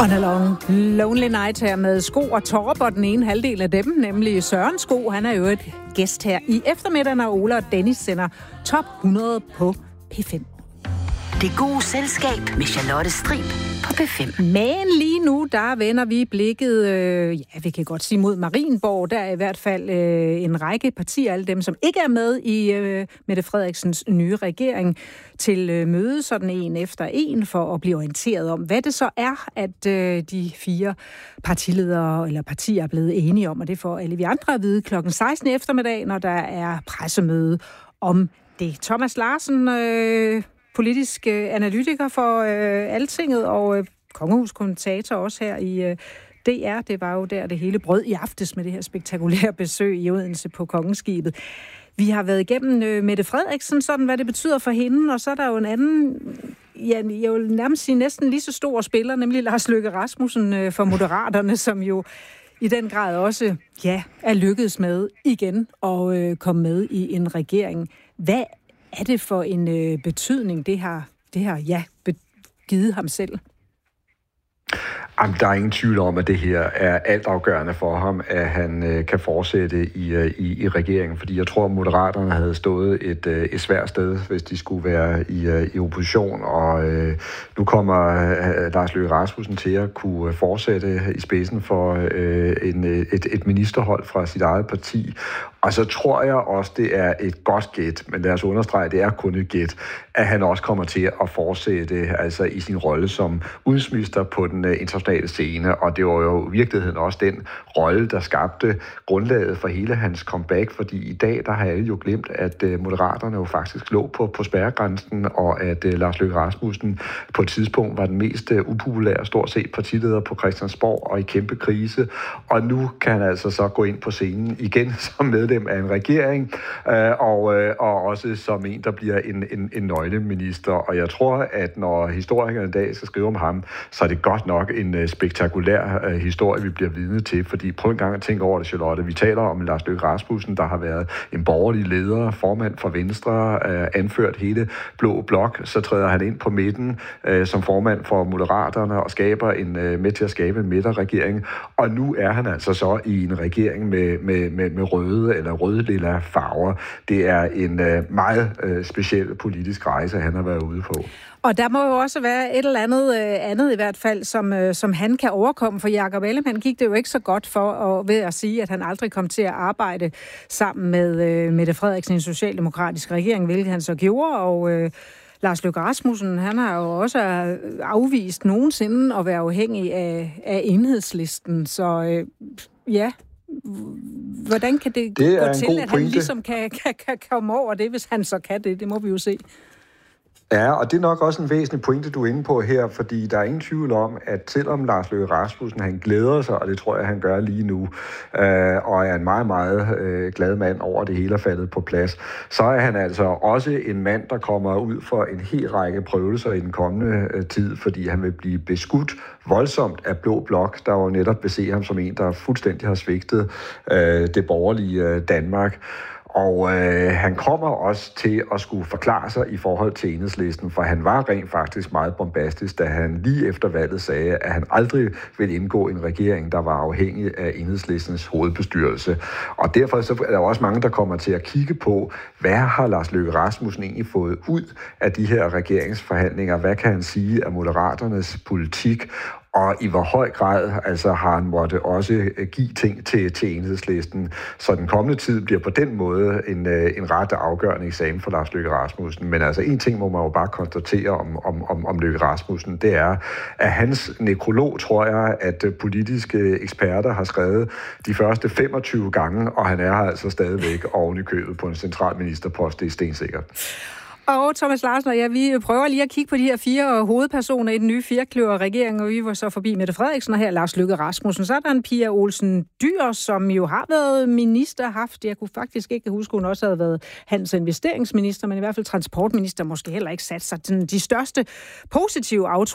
On a long, lonely night her med Sko og Torp, og den ene halvdel af dem, nemlig Søren Sko. Han er jo et gæst her i eftermiddagen, og Ola og Dennis sender top 100 på P5. Det gode selskab med Charlotte Strib på P5. Men lige nu, der vender vi blikket, vi kan godt sige mod Marienborg. Der er i hvert fald en række partier, alle dem, som ikke er med i Mette Frederiksens nye regering, til møde sådan en efter en for at blive orienteret om, hvad det så er, at de 4 partiledere eller partier er blevet enige om. Og det får alle vi andre at vide klokken 16 eftermiddag, når der er pressemøde om det. Thomas Larsen, politisk analytiker for Altinget og kongehuskommentator også her i DR. Det var jo der, det hele brød i aftes med det her spektakulære besøg i Odense på Kongeskibet. Vi har været igennem Mette Frederiksen, sådan hvad det betyder for hende, og så er der jo en anden, jeg vil nærmest sige næsten lige så stor spiller, nemlig Lars Løkke Rasmussen for Moderaterne, som jo i den grad også er lykkedes med igen at komme med i en regering. Hvad er det for en betydning, det har givet ham selv? Jamen, der er ingen tvivl om, at det her er altafgørende for ham, at han kan fortsætte i regeringen. Fordi jeg tror, at Moderaterne havde stået et svært sted, hvis de skulle være i opposition. Og nu kommer Lars Løkke Rasmussen til at kunne fortsætte i spidsen for et ministerhold fra sit eget parti. Og så tror jeg også, det er et godt gæt, men lad os understrege, det er kun et gæt, at han også kommer til at fortsætte altså i sin rolle som udenrigsminister på den internationale scene. Og det var jo i virkeligheden også den rolle, der skabte grundlaget for hele hans comeback, fordi i dag, der har alle jo glemt, at Moderaterne jo faktisk lå på spærregrænsen, og at Lars Løkke Rasmussen på et tidspunkt var den mest upopulære, stort set partileder på Christiansborg og i kæmpe krise. Og nu kan han altså så gå ind på scenen igen som medlem af en regering, og også som en, der bliver en nøgleminister. Og jeg tror, at når historikerne i dag skal skrive om ham, så er det godt nok en spektakulær historie, vi bliver vidne til. Fordi prøv en gang at tænke over det, Charlotte. Vi taler om Lars Løkke Rasmussen, der har været en borgerlig leder, formand for Venstre, anført hele Blå Blok. Så træder han ind på midten som formand for Moderaterne og skaber med til at skabe en midterregering. Og nu er han altså så i en regering med røde eller røde-lilla farver. Det er en meget speciel politisk rejse, han har været ude på. Og der må jo også være et eller andet i hvert fald, som han kan overkomme, for Jakob Ellemann gik det jo ikke så godt for ved at sige, at han aldrig kom til at arbejde sammen med Mette Frederiksen i en socialdemokratisk regering, hvilket han så gjorde, og Lars Løkke Rasmussen, han har jo også afvist nogensinde at være afhængig af Enhedslisten, så hvordan kan det gå til, at han ligesom kan komme over det, hvis han så kan det? Det må vi jo se. Ja, og det er nok også en væsentlig pointe, du er inde på her, fordi der er ingen tvivl om, at selvom Lars Løkke Rasmussen, han glæder sig, og det tror jeg, han gør lige nu, og er en meget, meget glad mand over, det hele er faldet på plads, så er han altså også en mand, der kommer ud for en hel række prøvelser i den kommende tid, fordi han vil blive beskudt voldsomt af Blå Blok, der jo netop vil se ham som en, der fuldstændig har svigtet det borgerlige Danmark. Og han kommer også til at skulle forklare sig i forhold til Enhedslisten, for han var rent faktisk meget bombastisk, da han lige efter valget sagde, at han aldrig ville indgå en regering, der var afhængig af Enhedslistens hovedbestyrelse. Og derfor så er der også mange, der kommer til at kigge på, hvad har Lars Løkke Rasmussen egentlig fået ud af de her regeringsforhandlinger? Hvad kan han sige af Moderaternes politik? Og i hvor høj grad altså, har han måtte også give ting til Enhedslisten. Så den kommende tid bliver på den måde en ret afgørende eksamen for Lars Løkke Rasmussen. Men altså en ting må man jo bare konstatere om Løkke Rasmussen, det er, at hans nekrolog, tror jeg, at politiske eksperter har skrevet de første 25 gange, og han er altså stadigvæk oven i købet på en central ministerpost, det er stensikkert. Og Thomas Larsen og vi prøver lige at kigge på de her 4 hovedpersoner i den nye firkløver-regering, og vi var så forbi Mette Frederiksen og her Lars Løkke Rasmussen. Så er der en Pia Olsen Dyhr, som jo har været minister, jeg kunne faktisk ikke huske, hun også havde været handels- og investeringsminister, men i hvert fald transportminister, måske heller ikke sat sig til de største positive aftryk